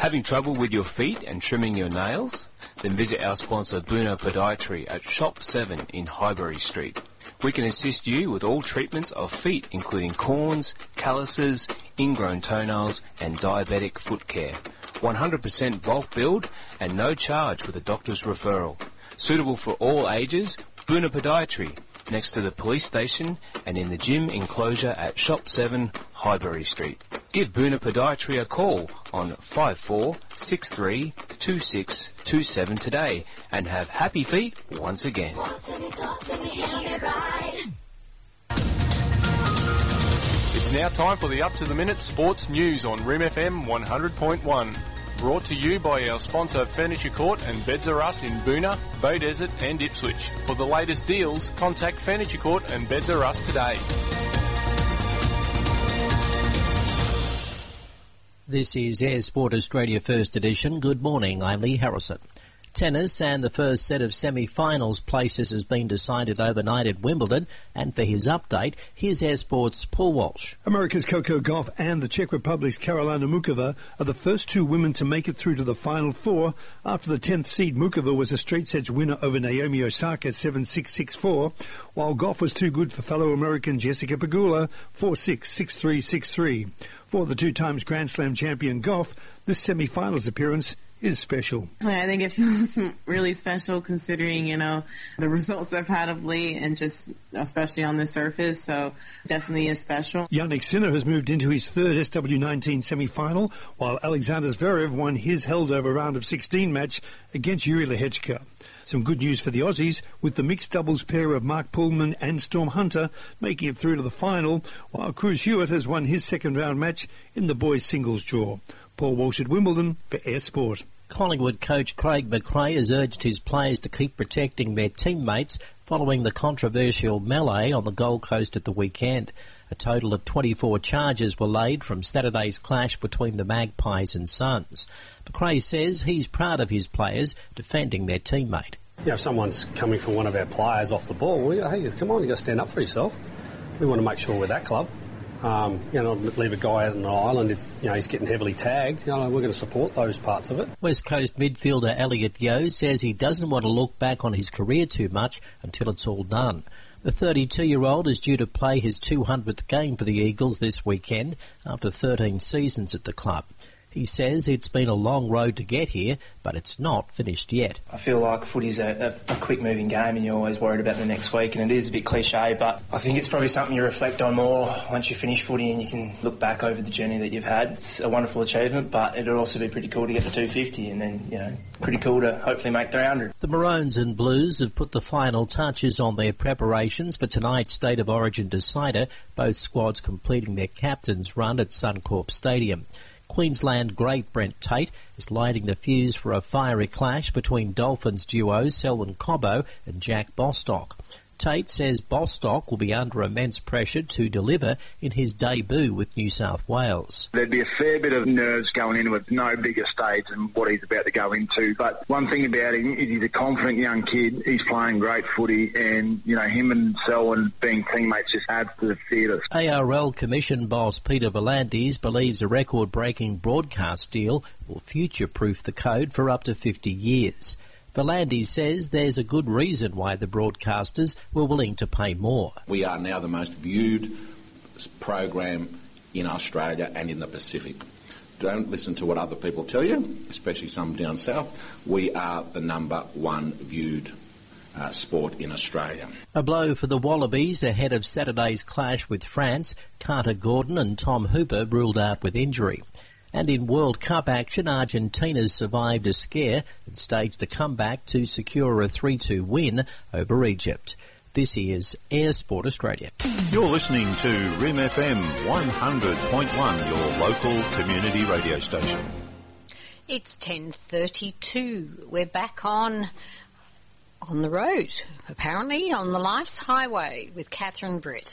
Having trouble with your feet and trimming your nails? Then visit our sponsor Boona Podiatry at Shop 7 in Highbury Street. We can assist you with all treatments of feet, including corns, calluses, ingrown toenails and diabetic foot care. 100% bulk build and no charge with a doctor's referral. Suitable for all ages, Boona Podiatry, next to the police station and in the gym enclosure at Shop 7, Highbury Street. Give Boona Podiatry a call on 54632627 today and have happy feet once again. It's now time for the up-to-the-minute sports news on Rim FM 100.1. Brought to you by our sponsor Furniture Court and Beds R Us in Boona, Beaudesert and Ipswich. For the latest deals, contact Furniture Court and Beds R Us today. This is Air Sport Australia First Edition. Good morning, I'm Lee Harrison. Tennis and the first set of semi-finals places has been decided overnight at Wimbledon, and for his update, here's Air Sport's Paul Walsh. America's Coco Gauff and the Czech Republic's Karolina Muchova are the first two women to make it through to the Final Four after the 10th seed Muchova was a straight sets winner over Naomi Osaka 7-6, 6-4, while Gauff was too good for fellow American Jessica Pegula 4-6, 6-3, 6-3. For the two-times Grand Slam champion Gauff, this semi-finals appearance is special. I think it feels really special considering, the results I've had of late and just especially on the surface, so definitely is special. Jannik Sinner has moved into his third SW19 semi-final, while Alexander Zverev won his held-over round of 16 match against Yuri Lehechka. Some good news for the Aussies, with the mixed doubles pair of Mark Pullman and Storm Hunter making it through to the final, while Cruz Hewitt has won his second-round match in the boys' singles draw. Paul Walsh at Wimbledon for Air Sport. Collingwood coach Craig McRae has urged his players to keep protecting their teammates following the controversial melee on the Gold Coast at the weekend. A total of 24 charges were laid from Saturday's clash between the Magpies and Suns. McRae says he's proud of his players defending their teammate. If someone's coming for one of our players off the ball, hey, come on, you've got to stand up for yourself. We want to make sure we're that club. Leave a guy out on an island if he's getting heavily tagged. We're going to support those parts of it. West Coast midfielder Elliot Yeo says he doesn't want to look back on his career too much until it's all done. The 32-year-old is due to play his 200th game for the Eagles this weekend after 13 seasons at the club. He says it's been a long road to get here, but it's not finished yet. I feel like footy's a quick-moving game and you're always worried about the next week, and it is a bit cliche, but I think it's probably something you reflect on more once you finish footy and you can look back over the journey that you've had. It's a wonderful achievement, but it'll also be pretty cool to get to 250 and then, pretty cool to hopefully make 300. The Maroons and Blues have put the final touches on their preparations for tonight's State of Origin decider, both squads completing their captain's run at Suncorp Stadium. Queensland great Brent Tate is lighting the fuse for a fiery clash between Dolphins duos Selwyn Cobbo and Jack Bostock. Tate says Bostock will be under immense pressure to deliver in his debut with New South Wales. There'd be a fair bit of nerves going into it, no bigger stage than what he's about to go into. But one thing about him is he's a confident young kid. He's playing great footy, and, him and Selwyn being teammates just adds to the theatre. ARL Commission boss Peter V'landys believes a record-breaking broadcast deal will future-proof the code for up to 50 years. V'landys says there's a good reason why the broadcasters were willing to pay more. We are now the most viewed program in Australia and in the Pacific. Don't listen to what other people tell you, especially some down south. We are the number one viewed sport in Australia. A blow for the Wallabies ahead of Saturday's clash with France. Carter Gordon and Tom Hooper ruled out with injury. And in World Cup action, Argentina survived a scare and staged a comeback to secure a 3-2 win over Egypt. This is Air Sport Australia. You're listening to Rim FM 100.1, your local community radio station. It's 10:32. We're back on the road, apparently, on the Life's Highway with Catherine Britt.